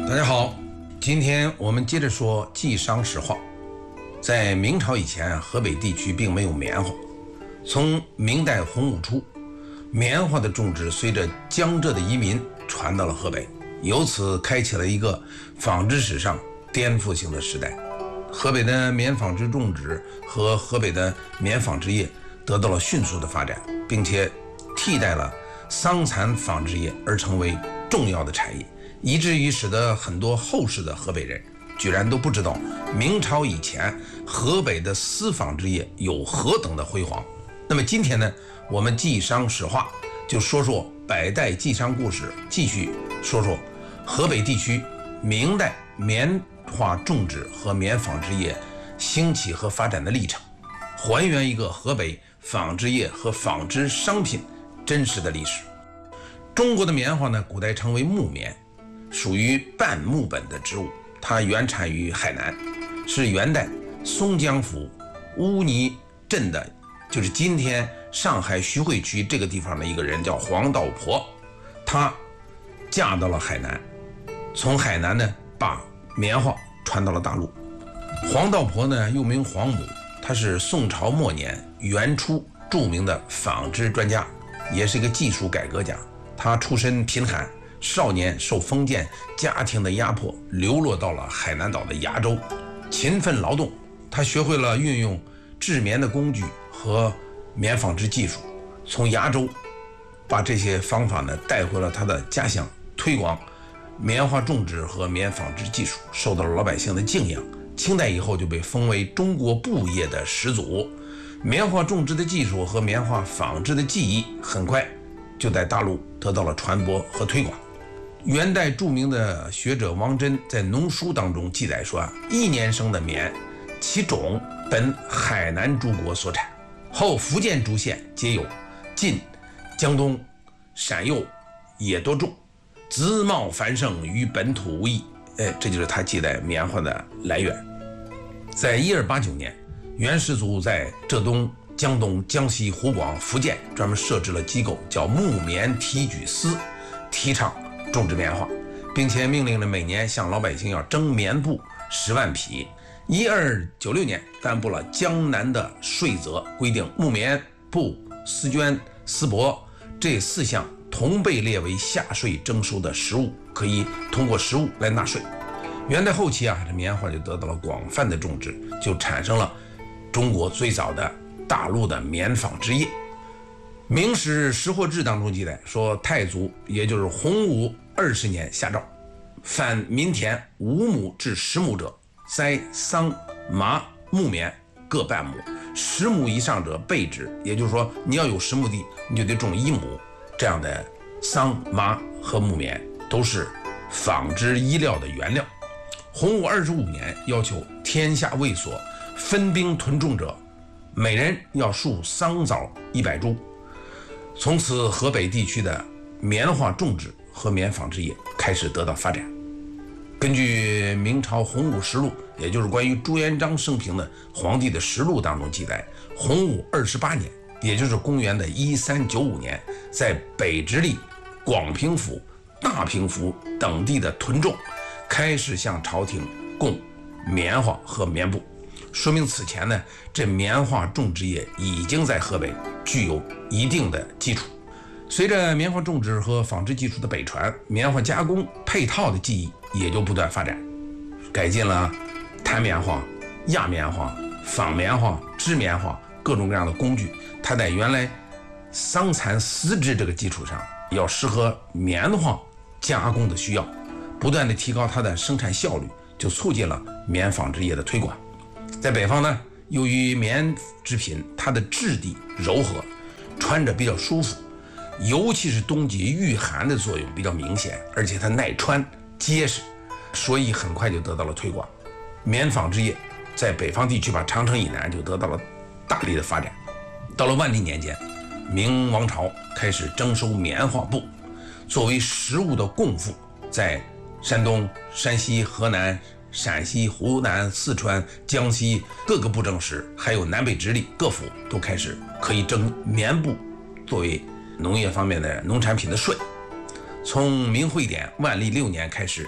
大家好，今天我们接着说晋商史话。在明朝以前，河北地区并没有棉花。从明代洪武初，棉花的种植随着江浙的移民传到了河北，由此开启了一个纺织史上颠覆性的时代。河北的棉纺织种植和河北的棉纺织业得到了迅速的发展，并且替代了桑蚕纺织业而成为重要的产业，以至于使得很多后世的河北人居然都不知道明朝以前河北的丝纺织业有何等的辉煌。那么今天呢，我们晋商史话就说说百代晋商故事，继续说说河北地区明代棉花种植和棉纺织业兴起和发展的历程，还原一个河北纺织业和纺织商品真实的历史。中国的棉花呢，古代称为木棉，属于半木本的植物，它原产于海南，是元代松江府乌泥镇的，就是今天上海徐汇区这个地方的一个人叫黄道婆，她嫁到了海南，从海南呢把棉花传到了大陆。黄道婆呢又名黄母，她是宋朝末年元初著名的纺织专家，也是一个技术改革家。她出身贫寒，少年受封建家庭的压迫，流落到了海南岛的崖州，勤奋劳动。他学会了运用制棉的工具和棉纺织技术，从崖州把这些方法呢带回了他的家乡，推广棉花种植和棉纺织技术，受到了老百姓的敬仰。清代以后就被封为中国布业的始祖。棉花种植的技术和棉花纺织的技艺很快就在大陆得到了传播和推广。元代著名的学者王真在农书当中记载说，1年生的棉，其种本海南诸国所产，后福建诸县皆有，晋、江东、陕右也多种，滋茂繁盛，与本土无异。这就是他记载棉花的来源。在1289年，元世祖在浙东、江东、江西、湖广、福建专门设置了机构，叫木棉提举司，提倡种植棉花，并且命令了每年向老百姓要征棉布10万匹。1296年颁布了江南的税则，规定木棉、布、丝绢、丝帛这4项同被列为下税征收的实物，可以通过实物来纳税。元代后期这棉花就得到了广泛的种植，就产生了中国最早的大陆的棉纺织业。明史识货志当中记载说，太祖也就是洪武20年下诏，凡民田5亩至10亩者，栽桑麻木棉各半亩，10亩以上者备之。也就是说，你要有10亩地，你就得种1亩这样的桑麻和木棉，都是纺织衣料的原料。洪武25年要求天下卫所分兵屯种者，每人要树桑枣100株。从此河北地区的棉花种植和棉纺织业开始得到发展。根据明朝洪武实录，也就是关于朱元璋生平的皇帝的实录当中记载，洪武28年，也就是公元的1395年，在北直隶、广平府、大平府等地的屯种开始向朝廷供棉花和棉布，说明此前呢，这棉花种植业已经在河北具有一定的基础。随着棉花种植和纺织技术的北传，棉花加工配套的技艺也就不断发展，改进了弹棉花、压棉花、纺棉花、织棉花各种各样的工具。它在原来桑蚕丝织这个基础上，要适合棉花加工的需要，不断的提高它的生产效率，就促进了棉纺织业的推广。在北方呢，由于棉织品它的质地柔和，穿着比较舒服，尤其是冬季御寒的作用比较明显，而且它耐穿结实，所以很快就得到了推广。棉纺织业在北方地区长城以南就得到了大力的发展。到了万历年间，明王朝开始征收棉花布，作为食物的供赋，在山东、山西、河南、陕西、湖南、四川、江西各个布政使，还有南北直隶各府都开始可以征棉布作为农业方面的农产品的税。从明会典万历6年开始，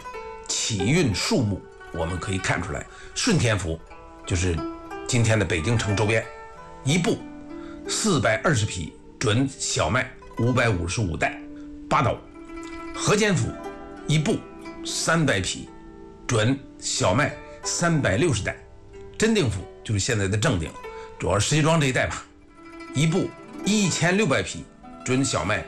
起运数目我们可以看出来，顺天府就是今天的北京城周边，一部420匹准小麦555袋8斗；河间府一部300匹准小麦360袋；真定府就是现在的正定，主要是石家庄这一带吧，一部1600匹准小麦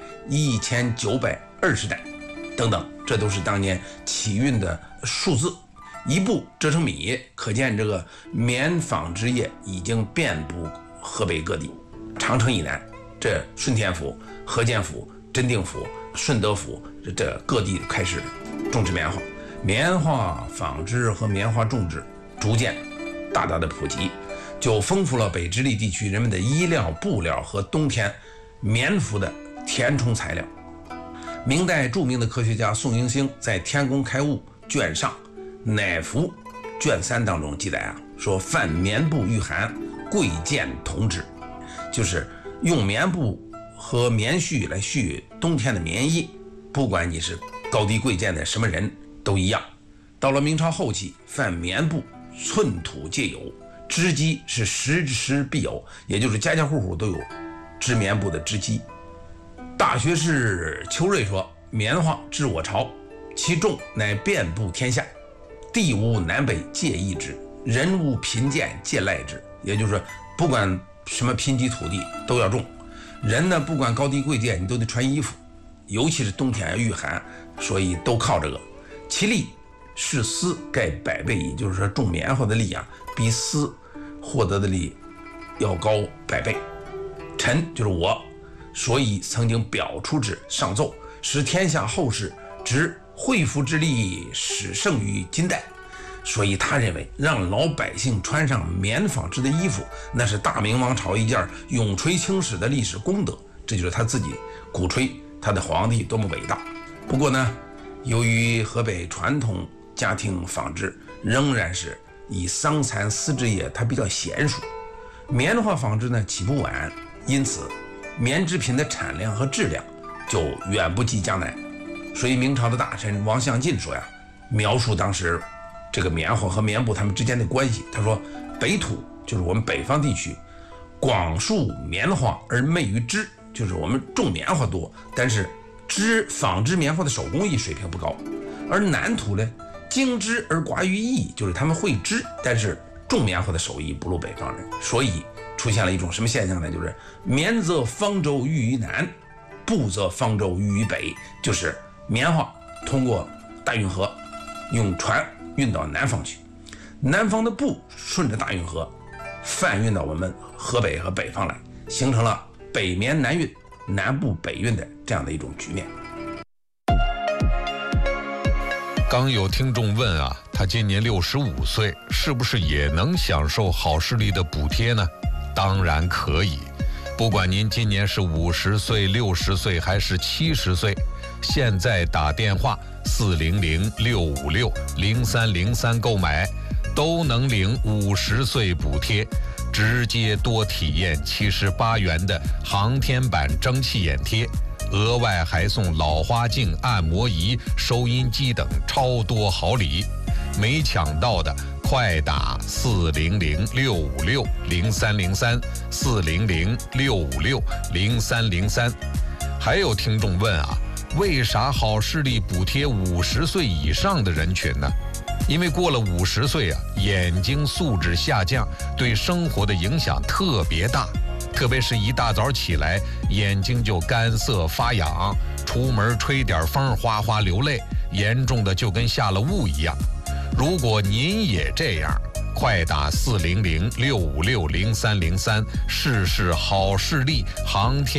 1920袋等等，这都是当年起运的数字。一部折成米，可见这个棉纺织业已经遍布河北各地，长城以南，这顺天府、河间府、真定府、顺德府这各地开始种植棉花，棉花纺织和棉花种植逐渐大大的普及，就丰富了北直隶地区人们的衣料、布料和冬天棉服的填充材料。明代著名的科学家宋应星在《天工开物》卷上乃服卷3当中记载说泛棉布御寒，贵贱同之，就是用棉布和棉絮来絮冬天的棉衣，不管你是高低贵贱的什么人都一样。到了明朝后期，泛棉布寸土皆有，织机是时时必有，也就是家家户户都有织棉布的织机。大学士邱瑞说，棉花治我朝，其众乃遍布天下，地无南北皆异之，人无贫贱皆赖之。也就是说，不管什么贫瘠土地都要种，人呢不管高低贵贱你都得穿衣服，尤其是冬天要御寒，所以都靠这个。其利是丝盖100倍矣，就是说种棉花的利比丝获得的利要高100倍。臣就是我，所以曾经表出之上奏，使天下后世执惠服之力始胜于今代。所以他认为让老百姓穿上棉纺织的衣服，那是大明王朝一件永垂青史的历史功德，这就是他自己鼓吹他的皇帝多么伟大。不过呢，由于河北传统家庭纺织仍然是以桑蚕丝织业，它比较娴熟，棉花纺织呢起步晚，因此棉织品的产量和质量就远不及江南。所以明朝的大臣王相进说描述当时这个棉花和棉布他们之间的关系，他说北土就是我们北方地区，广树棉花而媚于织，就是我们种棉花多，但是纺织棉花的手工艺水平不高。而南土呢，精织而寡于艺，就是他们会织，但是种棉花的手艺不如北方人。所以出现了一种什么现象呢？就是棉则方舟寓于南，布则方舟寓于北，就是棉花通过大运河用船运到南方去，南方的布顺着大运河贩运到我们河北和北方来，形成了北棉南运、南部北运的这样的一种局面。 刚有听众问他今年65岁，是不是也能享受好视力的补贴呢？当然可以，不管您今年是50岁、60岁还是70岁，现在打电话400-656-0303购买，都能领50岁补贴，直接多体验78元的航天版蒸汽眼贴，额外还送老花镜、按摩仪、收音机等超多好礼。没抢到的快打400-656-0303 400-656-0303。还有听众问为啥好视力补贴50岁以上的人群呢？因为过了50岁眼睛素质下降，对生活的影响特别大，特别是一大早起来眼睛就干涩发痒，出门吹点风哗哗流泪，严重的就跟下了雾一样。如果您也这样，快打400-656-0303试试好视力航天